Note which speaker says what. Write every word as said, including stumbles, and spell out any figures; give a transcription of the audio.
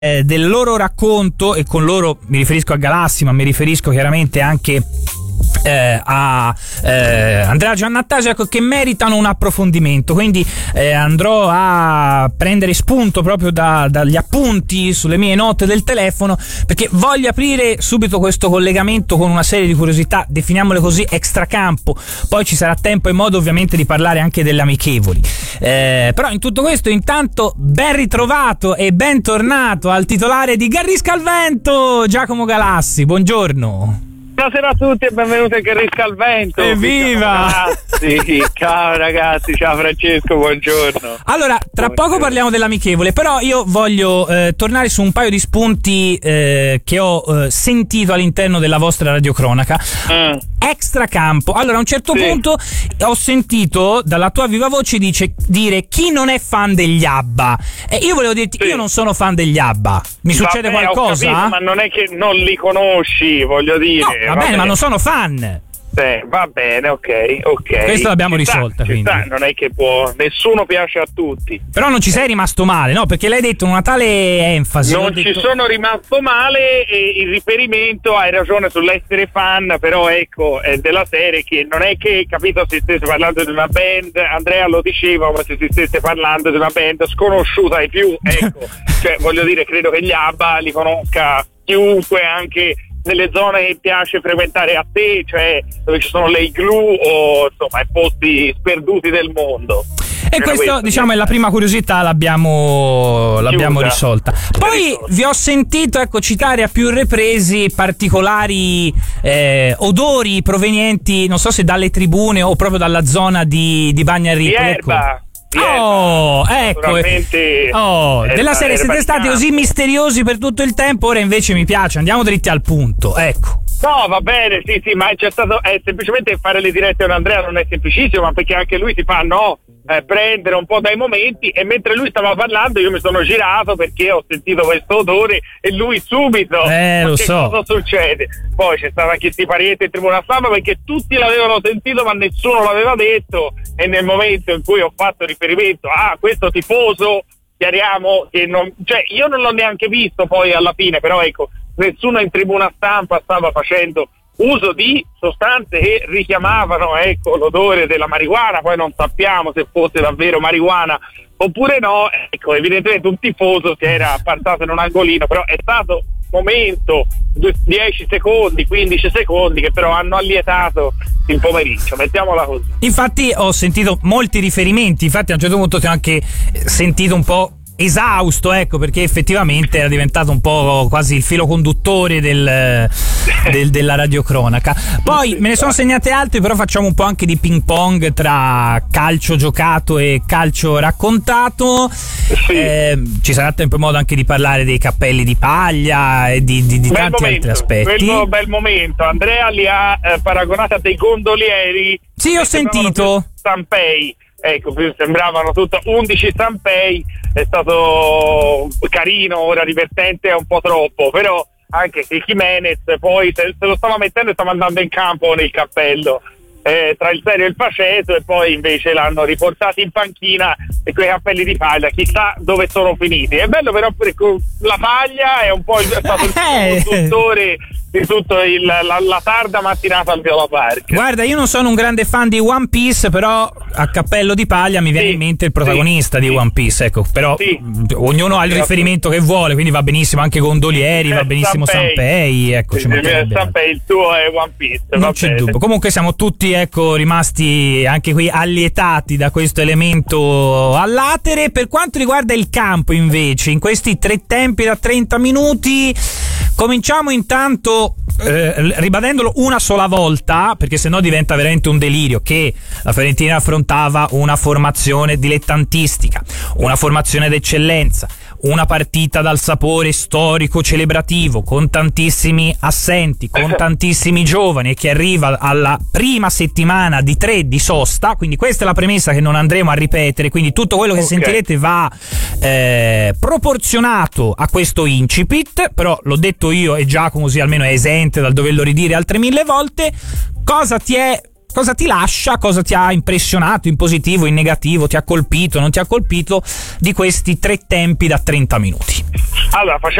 Speaker 1: eh, del loro racconto, e con loro mi riferisco a Galassi, ma mi riferisco chiaramente anche Eh, a eh, Andrea Giannattasio, ecco, che meritano un approfondimento. Quindi eh, andrò a prendere spunto proprio da, dagli appunti sulle mie note del telefono, perché voglio aprire subito questo collegamento con una serie di curiosità, definiamole così, extracampo. Poi ci sarà tempo e modo ovviamente di parlare anche delle amichevoli, eh, però in tutto questo intanto ben ritrovato e bentornato al titolare di Garrisca al Vento, Giacomo Galassi. Buongiorno.
Speaker 2: Buonasera a tutti e benvenuti a Garrisca al Vento.
Speaker 1: Evviva!
Speaker 2: Sì, ciao ragazzi, ciao Francesco, buongiorno.
Speaker 1: Allora, tra buongiorno. Poco parliamo dell'amichevole, però io voglio eh, tornare su un paio di spunti eh, che ho eh, sentito all'interno della vostra radiocronaca. Mm. Extracampo. Allora, a un certo sì. punto ho sentito dalla tua viva voce dice, dire chi non è fan degli ABBA. E io volevo dirti, sì. io non sono fan degli ABBA. Mi
Speaker 2: vabbè,
Speaker 1: succede qualcosa?
Speaker 2: Ho capito, ma non è che non li conosci, voglio dire.
Speaker 1: No, va, va bene, ma non sono fan.
Speaker 2: Sì, va bene, ok, ok.
Speaker 1: Questo l'abbiamo
Speaker 2: ci
Speaker 1: risolta,
Speaker 2: sta,
Speaker 1: quindi.
Speaker 2: Ci sta, non è che può, nessuno piace a tutti.
Speaker 1: Però non ci sei rimasto male, no? Perché l'hai detto in una tale enfasi.
Speaker 2: Non ci
Speaker 1: detto...
Speaker 2: sono rimasto male, e il riferimento, hai ragione sull'essere fan, però ecco, è della serie che non è che, capito, si stesse parlando di una band, Andrea lo diceva, ma se si stesse parlando di una band sconosciuta ai più, ecco. Cioè, voglio dire, credo che gli ABBA li conosca chiunque, anche nelle zone che piace frequentare a te, cioè dove ci sono le igloo o insomma i posti sperduti del mondo.
Speaker 1: E questo, questo diciamo è la prima curiosità, l'abbiamo, l'abbiamo risolta. Poi vi ho sentito ecco citare a più ripresi particolari eh, odori provenienti, non so se dalle tribune o proprio dalla zona di, di Bagnaripoli. Ecco. Oh, ecco. Oh, della serie siete stati così misteriosi per tutto il tempo, ora invece mi piace, andiamo dritti al punto, ecco.
Speaker 2: No, va bene, sì, sì, ma c'è stato, è semplicemente fare le dirette con Andrea non è semplicissimo, ma perché anche lui si fa, no, eh, prendere un po' dai momenti, e mentre lui stava parlando io mi sono girato perché ho sentito questo odore e lui subito,
Speaker 1: eh, lo
Speaker 2: che
Speaker 1: so.
Speaker 2: cosa succede? Poi c'è stato anche sti parietti in tribuna stampa perché tutti l'avevano sentito ma nessuno l'aveva detto, e nel momento in cui ho fatto riferimento a questo tifoso, chiariamo che non, cioè io non l'ho neanche visto poi alla fine, però ecco, nessuno in tribuna stampa stava facendo uso di sostanze che richiamavano ecco l'odore della marijuana, poi non sappiamo se fosse davvero marijuana oppure no, ecco, evidentemente un tifoso si era appartato in un angolino, però è stato momento, dieci secondi, quindici secondi che però hanno allietato il pomeriggio, mettiamola così.
Speaker 1: Infatti ho sentito molti riferimenti, infatti a un certo punto ti ho anche sentito un po' esausto, ecco, perché effettivamente era diventato un po' quasi il filo conduttore del, del, della radiocronaca. Poi me ne sono segnate altre, però facciamo un po' anche di ping pong tra calcio giocato e calcio raccontato. Sì. Eh, ci sarà tempo e modo anche di parlare dei cappelli di paglia e di, di, di tanti
Speaker 2: momento,
Speaker 1: altri aspetti.
Speaker 2: Quello bel momento, Andrea li ha eh, paragonati a dei gondolieri.
Speaker 1: Sì, ho sentito.
Speaker 2: Stampei. Ecco, sembravano tutto undici Sampei, è stato carino, ora divertente è un po' troppo, però anche che Jimenez poi se, se lo stava mettendo e stava andando in campo nel cappello, eh, tra il serio e il faceto, e poi invece l'hanno riportato in panchina e quei cappelli di paglia chissà dove sono finiti. È bello però perché la paglia è un po' il, è stato il conduttore di tutto il, la, la tarda mattinata al Viola Park.
Speaker 1: Guarda, io non sono un grande fan di One Piece, però a cappello di paglia mi viene sì, in mente il protagonista sì, di One Piece, ecco, però sì, ognuno ha il riferimento che vuole, quindi va benissimo anche Gondolieri, va benissimo Sanpei, ecco,
Speaker 2: sì, Sanpei, il tuo è One Piece,
Speaker 1: non
Speaker 2: va
Speaker 1: c'è
Speaker 2: bene.
Speaker 1: dubbio. Comunque siamo tutti ecco rimasti anche qui allietati da questo elemento all'atere. Per quanto riguarda il campo invece, in questi tre tempi da trenta minuti, cominciamo intanto eh, ribadendolo una sola volta, perché sennò diventa veramente un delirio, che la Fiorentina affrontava una formazione dilettantistica, una formazione d'eccellenza, una partita dal sapore storico celebrativo, con tantissimi assenti, con tantissimi giovani, e che arriva alla prima settimana di tre di sosta, quindi questa è la premessa che non andremo a ripetere, quindi tutto quello che okay. sentirete va eh, proporzionato a questo incipit, però l'ho detto io e Giacomo così almeno è esente dal doverlo ridire altre mille volte. Cosa ti è cosa ti lascia, cosa ti ha impressionato in positivo, in negativo, ti ha colpito, non ti ha colpito di questi tre tempi da trenta minuti?
Speaker 2: Allora,